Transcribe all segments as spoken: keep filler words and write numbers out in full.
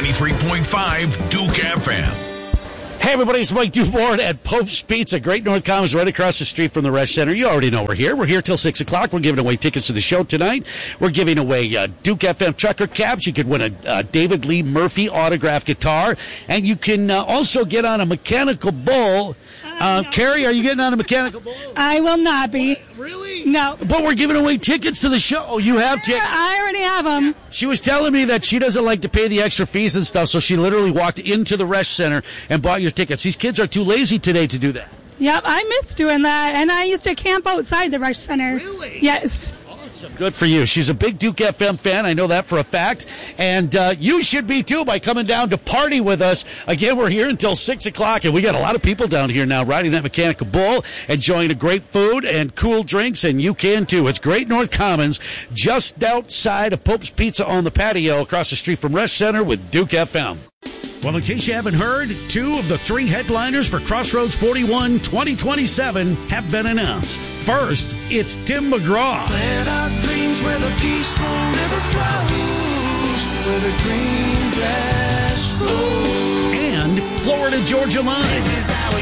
ninety-three point five Duke F M. Hey, everybody, it's Mike Dubord at Pope's Pizza, Great North Commons, right across the street from the Resch Center. You already know we're here. We're here till six o'clock. We're giving away tickets to the show tonight. We're giving away uh, Duke F M trucker cabs. You could win a uh, David Lee Murphy autographed guitar. And you can uh, also get on a mechanical bull. Uh, no. Carrie, are you getting on a mechanical bull? I will not be. What? Really? No. But we're giving away tickets to the show. Oh, you have tickets? I already have them. She was telling me that she doesn't like to pay the extra fees and stuff, so she literally walked into the Resch Center and bought your tickets. These kids are too lazy today to do that. Yep, I miss doing that, and I used to camp outside the Resch Center. Really? Yes. Awesome. Good for you. She's a big Duke F M fan. I know that for a fact. And uh, you should be, too, by coming down to party with us. Again, we're here until six o'clock, and we got a lot of people down here now riding that mechanical bull, enjoying a great food and cool drinks, and you can, too. It's Great North Commons, just outside of Pope's Pizza on the patio across the street from Resch Center with Duke F M. Well, in case you haven't heard, two of the three headliners for Crossroads forty-one twenty twenty-seven have been announced. First, it's Tim McGraw. Plant our dreams where the peaceful river flows, where the green grass grows. And Florida Georgia Line. This is how we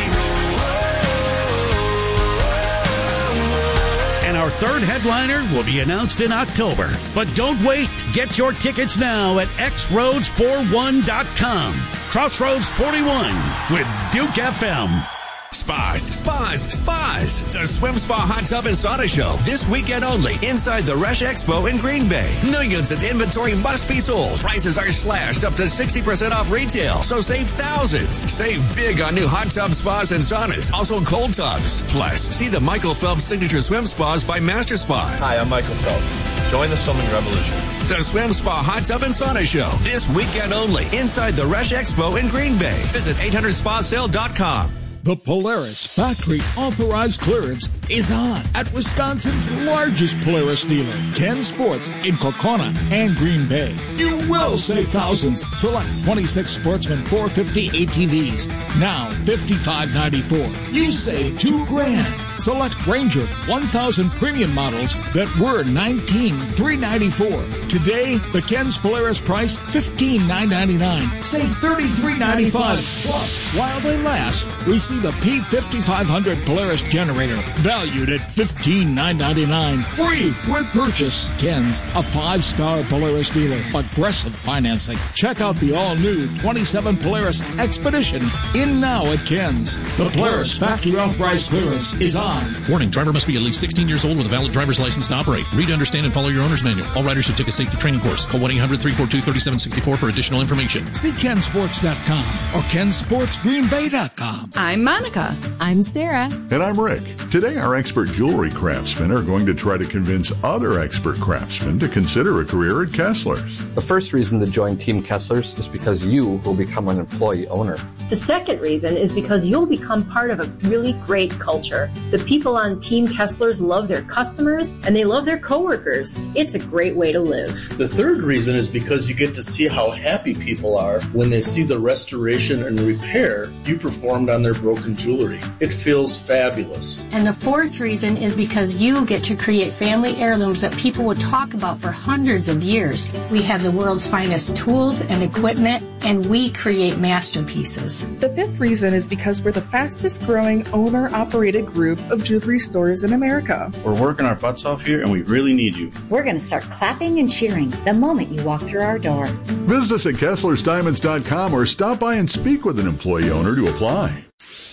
And our third headliner will be announced in October. But don't wait. Get your tickets now at x roads forty-one dot com. Crossroads forty-one with Duke F M. Spas, spas, spas. The Swim Spa Hot Tub and Sauna Show. This weekend only inside the Resch Expo in Green Bay. Millions of inventory must be sold. Prices are slashed up to sixty percent off retail. So save thousands. Save big on new hot tub spas and saunas. Also cold tubs. Plus, see the Michael Phelps Signature Swim Spas by Master Spas. Hi, I'm Michael Phelps. Join the swimming revolution. The Swim Spa Hot Tub and Sauna Show. This weekend only inside the Resch Expo in Green Bay. Visit eight hundred spa sale dot com. The Polaris Factory Authorized Clearance is on at Wisconsin's largest Polaris dealer, Ken Sports in Kokona and Green Bay. You will save thousands. Select twenty-six Sportsman four fifty A T Vs, now fifty-five ninety-four. You save two grand. Select Ranger one thousand premium models that were nineteen three ninety-four. Today, the Ken's Polaris price fifteen nine ninety-nine. Save thirty-three ninety-five. Plus, while they last, receive the P fifty-five hundred Polaris generator, valued at fifteen nine ninety-nine. Free with purchase. Ken's, a five-star Polaris dealer. Aggressive financing. Check out the all-new twenty-seven Polaris Expedition in now at Ken's. The Polaris Factory Authorized Clearance is on. Warning, driver must be at least sixteen years old with a valid driver's license to operate. Read, understand, and follow your owner's manual. All riders should take a safety training course. Call one eight hundred three four two three seven six four for additional information. See ken sports dot com or ken sports green bay dot com. I'm Monica. I'm Sarah. And I'm Rick. Today, our expert jewelry craftsmen are going to try to convince other expert craftsmen to consider a career at Kessler's. The first reason to join Team Kessler's is because you will become an employee owner. The second reason is because you'll become part of a really great culture. The people on Team Kessler's love their customers and they love their coworkers. It's a great way to live. The third reason is because you get to see how happy people are when they see the restoration and repair you performed on their broken jewelry. It feels fabulous. And the fourth reason is because you get to create family heirlooms that people will talk about for hundreds of years. We have the world's finest tools and equipment, and we create masterpieces. The fifth reason is because we're the fastest growing owner-operated group of jewelry stores in America. We're working our butts off here, and we really need you. We're going to start clapping and cheering the moment you walk through our door. Visit us at kessler's diamonds dot com or stop by and speak with an employee owner to apply.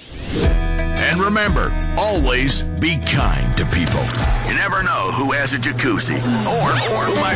And remember, always be kind to people. You never know who has a jacuzzi or, or who might